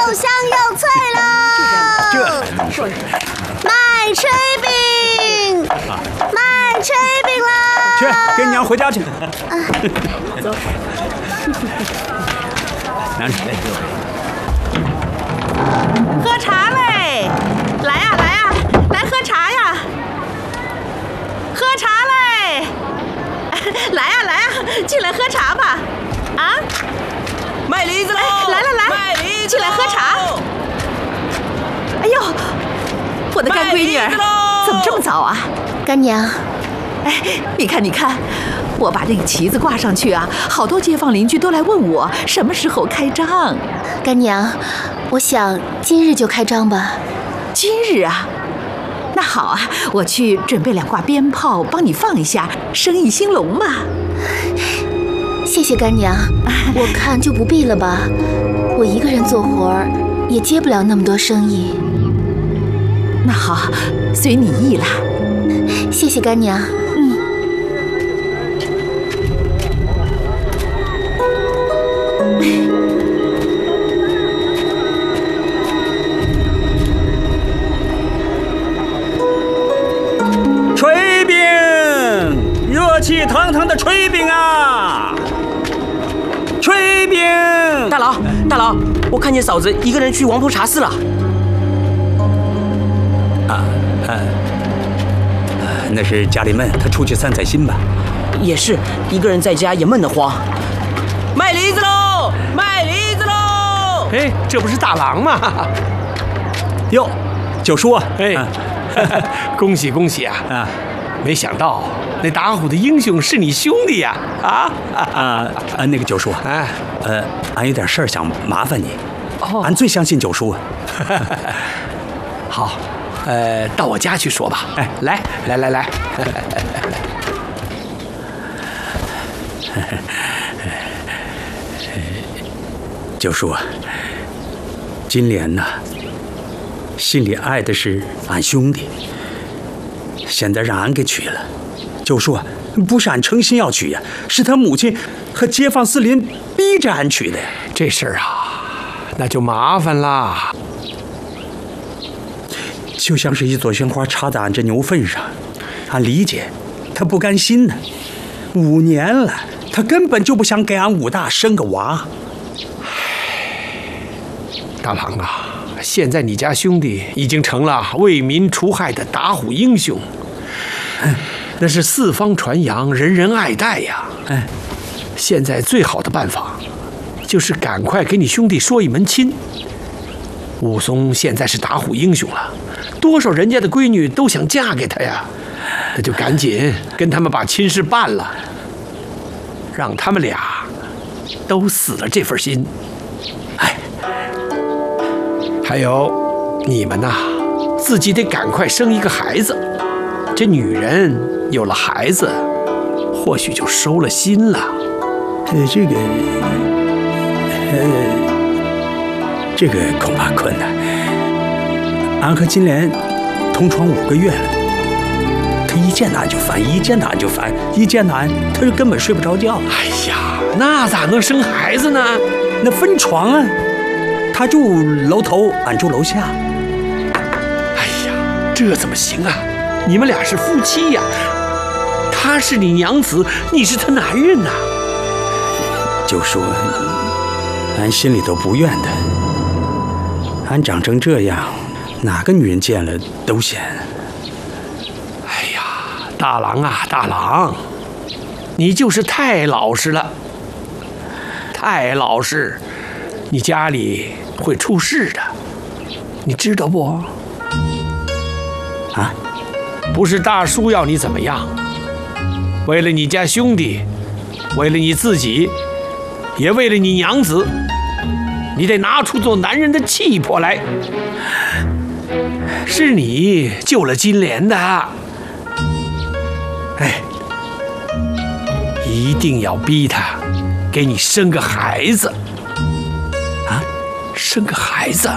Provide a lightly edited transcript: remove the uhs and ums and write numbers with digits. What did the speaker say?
香又脆了。卖炊饼，卖炊饼了。 去，跟娘回家去。 走。 拿水。 喝茶嘞！来呀，来呀，来喝茶呀！喝茶嘞！来呀，来呀，进来喝茶吧！啊！ 卖梨子喽！ 来来来， 卖梨子， 进来喝茶。哎呦，我的干闺女儿，怎么这么早啊？ 干娘， 哎，你看你看，我把这个旗子挂上去啊，好多街坊邻居都来问我什么时候开张。 干娘，我想今日就开张吧。 今日啊？那好啊，我去准备2挂鞭炮，帮你放一下，生意兴隆嘛。 谢谢干娘，我看就不必了吧。我一个人做活儿，也接不了那么多生意。 那好，随你意了。 谢谢干娘。 炊饼，热气腾腾的炊饼啊！炊饼！ 大佬，我看见嫂子一个人去王婆茶寺了。 那是家里闷，她出去散散心吧。 也是，一个人在家也闷得慌。卖梨子喽！卖梨子喽！ 哎，这不是大郎吗？ 哟，九叔， 哎，恭喜恭喜啊！啊，没想到那打虎的英雄是你兄弟呀！ 那个九叔， 哎， 俺有点事儿想麻烦你。 哦， 俺最相信九叔。 好，到我家去说吧。哎，来。 九叔，金莲呐，心里爱的是俺兄弟，现在让俺给娶了。九叔，不是俺诚心要娶呀，是他母亲和街坊四邻逼着俺娶的呀。 这事儿啊，那就麻烦啦。 就像是一朵鲜花插在俺这牛粪上，俺理解，他不甘心呢。5年了，他根本就不想给俺武大生个娃。 大郎啊，现在你家兄弟已经成了为民除害的打虎英雄，那是四方传扬，人人爱戴呀。现在最好的办法，就是赶快给你兄弟说一门亲。武松现在是打虎英雄了，多少人家的闺女都想嫁给他呀，那就赶紧跟他们把亲事办了，让他们俩都死了这份心。还有你们呐，自己得赶快生一个孩子。这女人有了孩子，或许就收了心了。 这个恐怕困难。俺和金莲同床5个月了，她一见到俺就烦，一见到俺，她就根本睡不着觉。 哎呀，那咋能生孩子呢？ 那分床啊，她住楼头，俺住楼下。 哎呀，这怎么行啊？你们俩是夫妻呀，她是你娘子，你是她男人呐。 就说俺心里头不怨她，俺长成这样，哪个女人见了都嫌。 哎呀，大郎啊，大郎，你就是太老实了，太老实，你家里会出事的，你知道不？ 啊， 不是大叔要你怎么样，为了你家兄弟，为了你自己，也为了你娘子，你得拿出做男人的气魄来。是你救了金莲的，哎，一定要逼他给你生个孩子啊，生个孩子。